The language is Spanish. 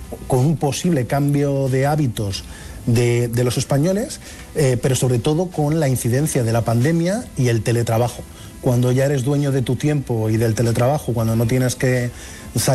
con un posible cambio de hábitos de los españoles, pero sobre todo con la incidencia de la pandemia y el teletrabajo. Cuando ya eres dueño de tu tiempo y del teletrabajo, cuando no tienes que